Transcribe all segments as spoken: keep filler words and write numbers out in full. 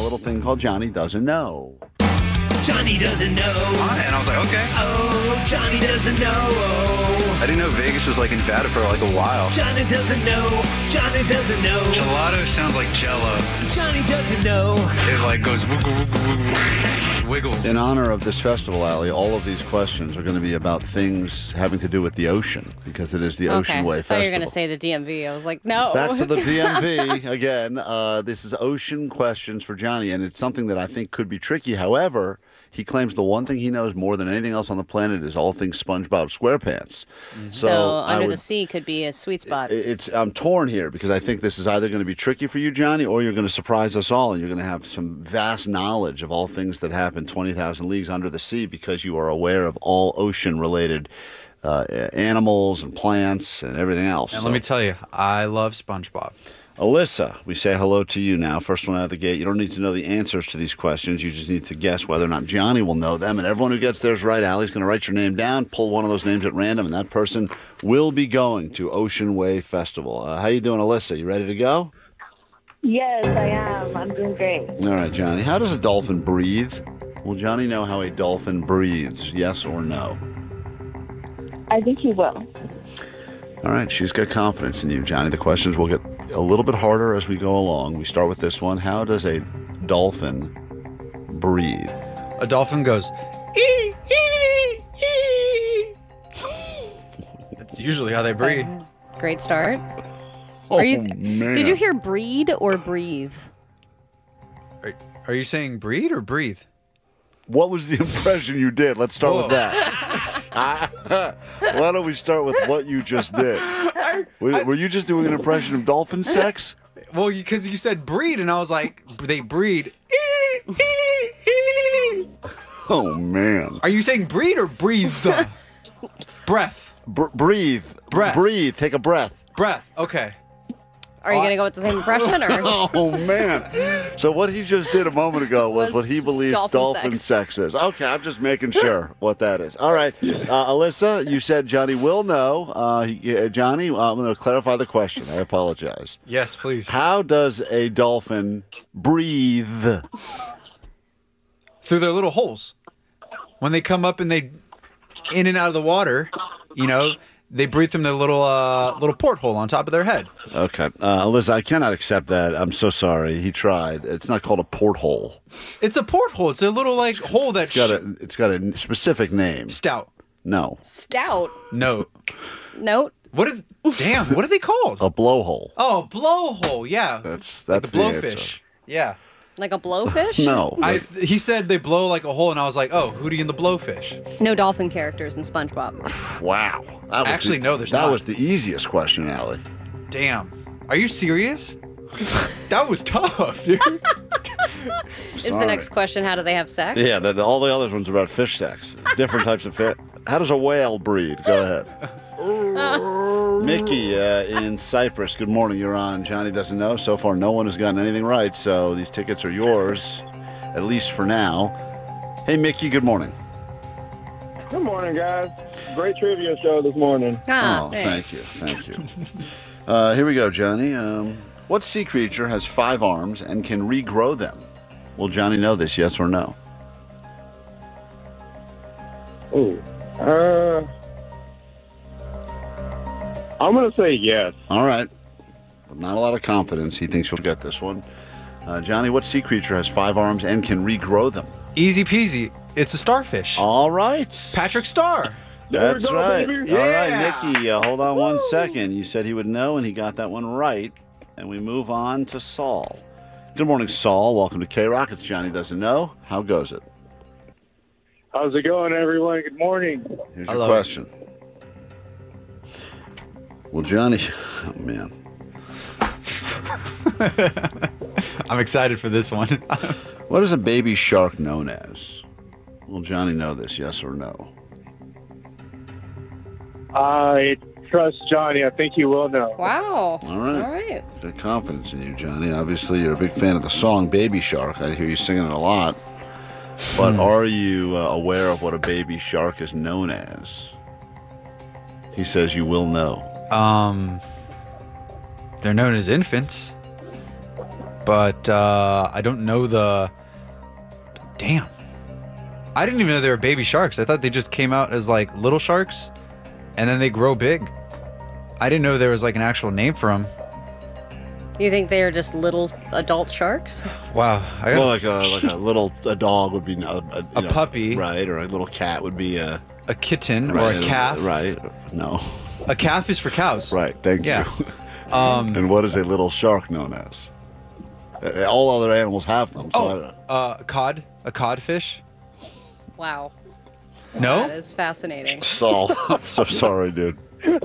little thing called Johnny Doesn't Know. Johnny doesn't know. And I was like, okay. Oh, Johnny doesn't know. Oh. I didn't know Vegas was like in Nevada for like a while. Johnny doesn't know. Johnny doesn't know. Gelato sounds like Jello. Johnny doesn't know. It like goes wiggle, wiggle, wiggle, wiggles. In honor of this festival, Allie, all of these questions are going to be about things having to do with the ocean, because it is the Ocean okay. Way I thought Festival. you were going to say the D M V. I was like, no. Back to the D M V again. Uh, this is ocean questions for Johnny, and it's something that I think could be tricky. However, he claims the one thing he knows more than anything else on the planet is all things SpongeBob SquarePants. So, So I Under would- the Sea could be a sweet spot. It's I'm torn here because I think this is either going to be tricky for you, Johnny, or you're going to surprise us all, and you're going to have some vast knowledge of all things that happen twenty thousand leagues under the sea because you are aware of all ocean-related uh, animals and plants and everything else. And So- let me tell you, I love SpongeBob. Alyssa, we say hello to you now. First one out of the gate. You don't need to know the answers to these questions. You just need to guess whether or not Johnny will know them. And everyone who gets theirs right, Allie's going to write your name down, pull one of those names at random, and that person will be going to Ocean Way Festival. Uh, how you doing, Alyssa? You ready to go? Yes, I am. I'm doing great. All right, Johnny. How does a dolphin breathe? Will Johnny know how a dolphin breathes? Yes or no? I think he will. All right, she's got confidence in you, Johnny. The questions will get a little bit harder as we go along. We start with this one. How does a dolphin breathe? A dolphin goes, ee, ee, ee. That's usually how they breathe. Great start. Oh, Are you, man. Did you hear breed or breathe? Are, are you saying breed or breathe? What was the impression you did? Let's start with Whoa. that. Why don't we start with what you just did? Were, were you just doing an impression of dolphin sex? Well, because you, you said breed, and I was like, they breed. Oh, man. Are you saying breed or breathe? Breath. Br- breathe. Breath. Breathe. Take a breath. Breath. Okay. Are you going to go with the same impression? Or? Oh, man. So what he just did a moment ago was, Was what he believes dolphin dolphin, sex. sex. is. Okay, I'm just making sure what that is. All right. Uh, Alyssa, you said Johnny will know. Uh, he, uh, Johnny, uh, I'm going to clarify the question. I apologize. Yes, please. How does a dolphin breathe? Through their little holes. When they come up and they in and out of the water, you know, they breathe from their little uh, little porthole on top of their head. Okay. Uh, Alyssa, I cannot accept that. I'm so sorry. He tried. It's not called a porthole. It's a porthole. It's a little like hole that's It's got a, it's got a specific name. stout. No. Stout. No. Note. What? Are, damn. What are they called? A blowhole. Oh, blowhole. Yeah. That's Like that's the the blowfish. answer. Yeah. Like a blowfish? No. I. He said they blow like a hole, and I was like, oh, Hootie and the Blowfish. No dolphin characters in SpongeBob. Wow. That was Actually, the, no, there's That not. was the easiest question, Allie. Damn. Are you serious? That was tough, dude. Is the next question, how do they have sex? Yeah, the, all the other ones are about fish sex. Different types of fish. How does a whale breathe? Go ahead. Mickey uh, in Cyprus. Good morning. You're on Johnny Doesn't Know. So far, no one has gotten anything right, so these tickets are yours, at least for now. Hey, Mickey. Good morning. Good morning, guys. Great trivia show this morning. Ah, oh, thanks. thank you. Thank you. uh, here we go, Johnny. Um, what sea creature has five arms and can regrow them? Will Johnny know this, yes or no? Ooh. Uh, I'm going to say yes. All right. But not a lot of confidence. He thinks you'll get this one. Uh, Johnny, what sea creature has five arms and can regrow them? Easy peasy. It's a starfish. All right. Patrick Starr. There we That's go, right. baby. All Yeah. right, Mickey, uh, hold on one second. You said he would know, and he got that one right. And we move on to Saul. Good morning, Saul. Welcome to K-Rock. It's Johnny Doesn't Know. How goes it? How's it going, everyone? Good morning. Here's I your love it. question. Well, Johnny, oh, man. I'm excited for this one. What is a baby shark known as? Will Johnny know this, yes or no? I trust Johnny. I think he will know. Wow. All right. All right. Good confidence in you, Johnny. Obviously, you're a big fan of the song Baby Shark. I hear you singing it a lot. But Hmm. are you uh, aware of what a baby shark is known as? He says you will know. um, they're known as infants. but uh, I don't know the. Damn. I didn't even know they were baby sharks. I thought they just came out as like little sharks, and then they grow big. I didn't know there was like an actual name for them. You think they are just little adult sharks? Wow. I got Well, like a like a little a dog would be a, a, you A know, puppy. right? Or a little cat would be a a kitten right, or a calf. right? No, A calf is for cows. right. Thank Yeah. you. Um, And what is a little shark known as? Uh, All other animals have them. So I oh, don't, uh, cod. A codfish. Wow. That No. is fascinating. Saul, I'm so sorry, dude.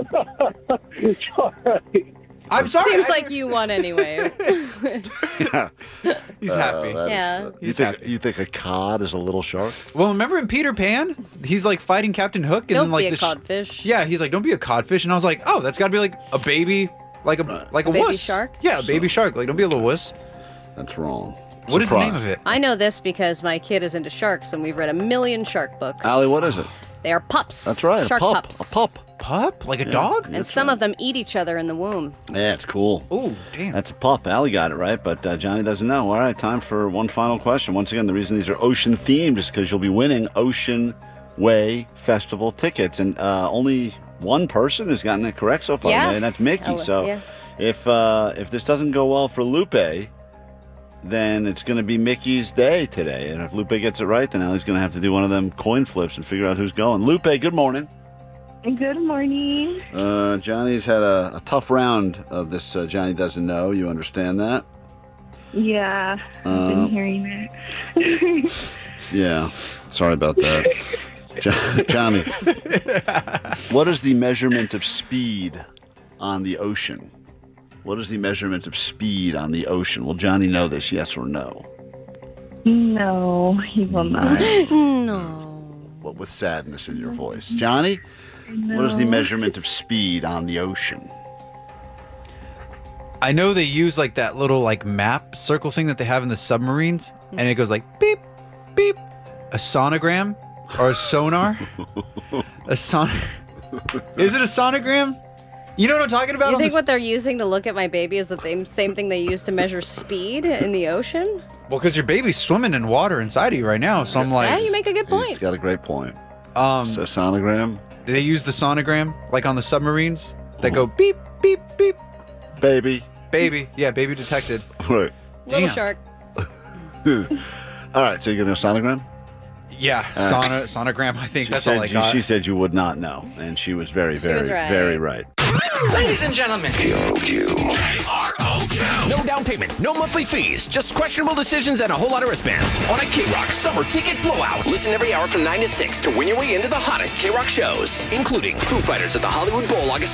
I'm sorry. Seems I- like you won anyway. Yeah. he's Uh, happy. that is, Yeah. uh, you He's think happy. you think a cod is a little shark? Well, remember in Peter Pan, he's like fighting Captain Hook, and Don't then like be a the sh- codfish. yeah, he's like, "Don't be a codfish," and I was like, "Oh, that's got to be like a baby, like a Right. like a, A baby wuss. shark? Yeah, a baby shark. Like, don't be a little wuss. That's wrong. What is the name Surprise. of it? I know this because my kid is into sharks, and we've read a million shark books. Allie, what is it? They are pups. That's right. Shark a pup. pups. A pup. Pup? Like a Yeah. dog? And some of them eat each other in the womb. Yeah, it's cool. Oh, damn. That's a pup. Allie got it right, but uh, Johnny doesn't know. All right, time for one final question. Once again, the reason these are ocean themed is because you'll be winning Ocean Way Festival tickets, and uh, only one person has gotten it correct so far, Yeah. and that's Mickey. Oh, so yeah. if uh, if this doesn't go well for Lupe, then it's going to be Mickey's day today. And if Lupe gets it right, then Allie's going to have to do one of them coin flips and figure out who's going. Lupe, good morning. Good morning. Uh, Johnny's had a, a tough round of this. Uh, Johnny doesn't know. You understand that? Yeah, I've Uh, been hearing it. Yeah. Sorry about that. Jo- Johnny, what is the measurement of speed on the ocean? What is the measurement of speed on the ocean? Will Johnny know this, yes or no? No, he will not. No. What with sadness in your voice. Johnny, what is the No. measurement of speed on the ocean? I know they use like that little like map circle thing that they have in the submarines, and it goes like beep, beep. A sonogram or a sonar? A son. Is it a sonogram? You know what I'm talking about? You on think this- what they're using to look at my baby is the same, same thing they use to measure speed in the ocean? Well, because your baby's swimming in water inside of you right now, so I'm Yeah, like, you make a good He's point. got a great point. um, So sonogram, they use the sonogram like on the submarines that go beep, beep, beep. baby. Baby, yeah, baby detected. Right. Little Damn. shark. All right, so you're going to know sonogram? Yeah, Uh, Sona, sonogram. I think She that's said all I you- got. She said you would not know, and she was very, very, was right. very right. Ladies and gentlemen, No down payment, no monthly fees, just questionable decisions and a whole lot of wristbands on a K-Rock summer ticket blowout. listen every hour from nine to six to win your way into the hottest K-Rock shows, Including Foo Fighters at the Hollywood Bowl August